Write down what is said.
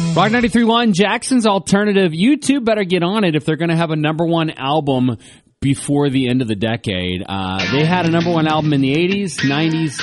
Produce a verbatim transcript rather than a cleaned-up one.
Rock ninety-three point one, Jackson's Alternative. You two better get on it if they're going to have a number one album before the end of the decade. Uh, they had a number one album in the eighties, nineties,